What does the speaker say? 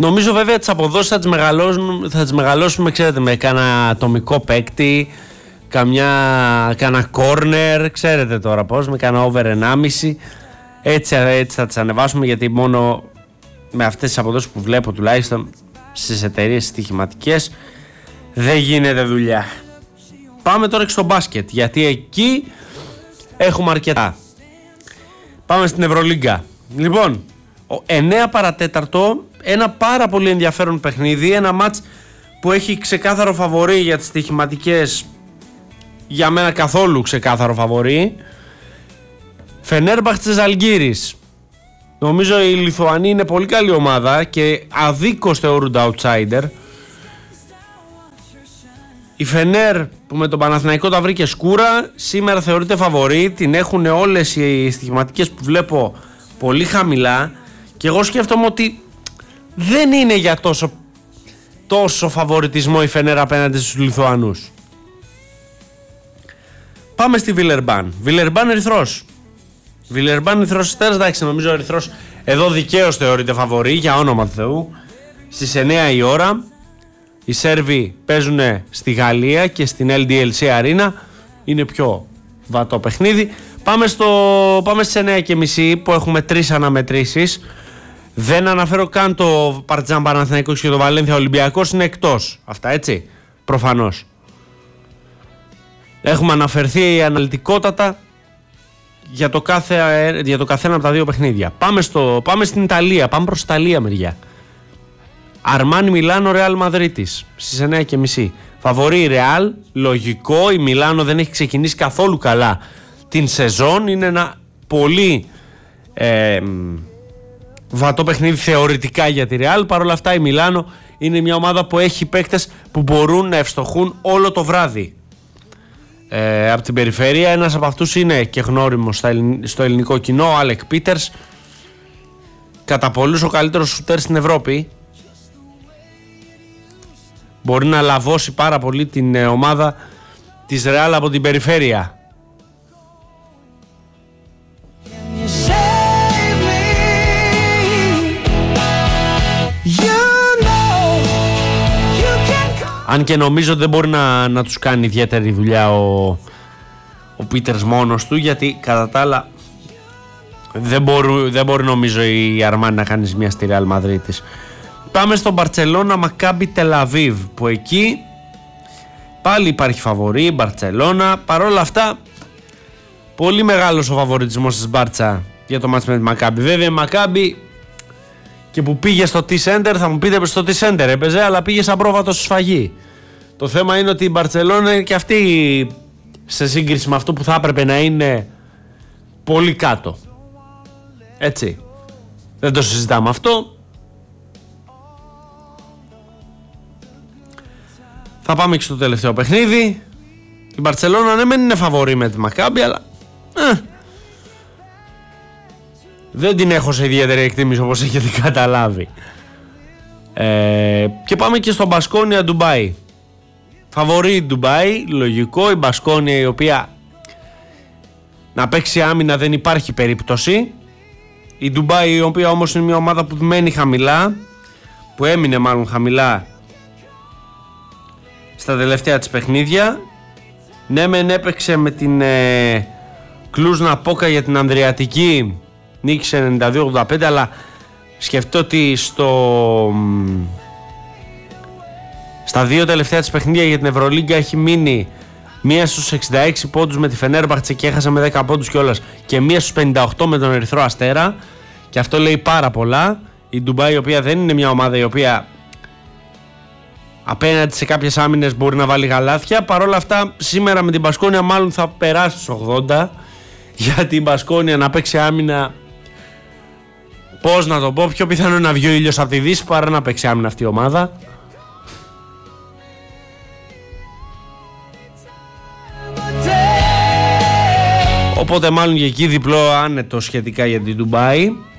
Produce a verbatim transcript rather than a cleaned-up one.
Νομίζω βέβαια τις αποδόσεις θα τις μεγαλώσουμε, θα τις μεγαλώσουμε, ξέρετε, με κάνα ατομικό παίκτη, καμιά, κάνα corner, ξέρετε τώρα πώς, με κάνα over ενάμιση. Έτσι, έτσι θα τις ανεβάσουμε, γιατί μόνο με αυτές τις αποδόσεις που βλέπω τουλάχιστον στις εταιρείες στοιχηματικές δεν γίνεται δουλειά. Πάμε τώρα και στο μπάσκετ, γιατί εκεί έχουμε αρκετά. Πάμε στην Ευρωλίγκα. Λοιπόν, εννέα παρατέταρτο, ένα πάρα πολύ ενδιαφέρον παιχνίδι, ένα μάτς που έχει ξεκάθαρο φαβορί για τις στοιχηματικές, για μένα καθόλου ξεκάθαρο φαβορί. Φενέρμπαχτσε Ζαλγκίρις. Νομίζω η Λιθουανοί είναι πολύ καλή ομάδα και αδίκως θεωρούνται outsider. Η Φενέρ που με τον Παναθηναϊκό τα βρήκε σκούρα, σήμερα θεωρείται φαβορί, την έχουν όλες οι στοιχηματικές που βλέπω πολύ χαμηλά και εγώ σκέφτομαι ότι δεν είναι για τόσο, τόσο φαβοριτισμό η Φενέρ απέναντι στους Λιθουανούς. Πάμε στη Βιλερμπάν. Βιλερμπάν Ερυθρός. Βιλερμπάν Ερυθρός Αστέρας, εντάξει, νομίζω ο Ερυθρός εδώ δικαίως θεωρείται φαβορί, για όνομα του Θεού. Στις εννέα η ώρα οι Σέρβοι παίζουν στη Γαλλία και στην ελ ντι ελ σι Arena, είναι πιο βατό παιχνίδι. Πάμε, στο, πάμε στις εννέα και μισή που έχουμε τρεις αναμετρήσεις. Δεν αναφέρω καν το Παρτιζάν Παναθηναϊκός και το Βαλένθια Ολυμπιακός, είναι εκτός αυτά, έτσι, προφανώς. Έχουμε αναφερθεί αναλυτικότατα για το, κάθε, για το καθένα από τα δύο παιχνίδια. Πάμε, στο, πάμε στην Ιταλία, πάμε προς Ιταλία μεριά. Αρμάνι Μιλάνο Ρεάλ Μαδρίτης στις εννέα και μισή. Φαβορεί η Ρεάλ, λογικό, η Μιλάνο δεν έχει ξεκινήσει καθόλου καλά την σεζόν, είναι ένα πολύ ε, βατό παιχνίδι θεωρητικά για τη Ρεάλ. Παρ' όλα αυτά η Μιλάνο είναι μια ομάδα που έχει παίκτες που μπορούν να ευστοχούν όλο το βράδυ ε, από την περιφέρεια. Ένας από αυτούς είναι και γνώριμος στο ελληνικό κοινό, ο Άλεκ Πίτερς, κατά πολλούς ο καλύτερος σουτέρ στην Ευρώπη. Μπορεί να λαβώσει πάρα πολύ την ομάδα της Ρεάλ από την περιφέρεια. Αν και νομίζω ότι δεν μπορεί να, να τους κάνει ιδιαίτερη δουλειά ο, ο Πίτερς μόνος του, γιατί κατά τα άλλα δεν μπορεί, δεν μπορεί νομίζω η Αρμάνι να κάνει μια στη Ρεάλ Μαδρίτης. Πάμε στο Μπαρτσελώνα Μακάμπι Τελαβίβ, που εκεί πάλι υπάρχει φαβορί, η Μπαρτσελώνα. Παρ' όλα αυτά πολύ μεγάλος ο φαβοριτισμός της Μπάρτσα για το μάτς με τη Μακάμπι. Βέβαια η Μακάμπι και που πήγε στο T-Center, θα μου πείτε στο T-Center έπαιζε, αλλά πήγε σαν πρόβατο στη σφαγή. Το θέμα είναι ότι η Μπαρτσελώνα είναι και αυτή σε σύγκριση με αυτό που θα έπρεπε να είναι πολύ κάτω. Έτσι, δεν το συζητάμε αυτό. Θα πάμε και στο τελευταίο παιχνίδι. Η Μπαρτσελώνα ναι μεν είναι φαβορί με τη Μακάμπι, αλλά ε, δεν την έχω σε ιδιαίτερη εκτίμηση όπως έχετε καταλάβει. ε, Και πάμε και στο Μπασκόνια Ντουμπάι. Φαβορί Ντουμπάι, λογικό. Η Μπασκόνια η οποία να παίξει άμυνα δεν υπάρχει περίπτωση. Η Ντουμπάι η οποία όμως είναι μια ομάδα που μένει χαμηλά, που έμεινε μάλλον χαμηλά στα τελευταία της παιχνίδια. Ναι μεν έπαιξε με την ε, Κλούζνα Πόκα για την Ανδριατική, νίκησε ενενήντα δύο ογδόντα πέντε, αλλά σκεφτώ ότι στο, στα δύο τελευταία της παιχνίδια για την Ευρωλίγκα έχει μείνει μία στους εξήντα έξι πόντους με τη Φενέρμπαχτσε και έχασε με δέκα πόντους κιόλας, και μία στους πενήντα οκτώ με τον Ερυθρό Αστέρα, και αυτό λέει πάρα πολλά. Η Ντουμπάι η οποία δεν είναι μια ομάδα η οποία απέναντι σε κάποιες άμυνες μπορεί να βάλει γαλάθια. Παρ' όλα αυτά σήμερα με την Μπασκόνια μάλλον θα περάσει στους ογδόντα, γιατί η Μπασκόνια να παίξει άμυνα, πώς να το πω, πιο πιθανό να βγει ο ήλιος από τη δύση παρά να παίξει άμυνα αυτή η ομάδα. Οπότε μάλλον και εκεί διπλό άνετο σχετικά για την Ντουμπάι.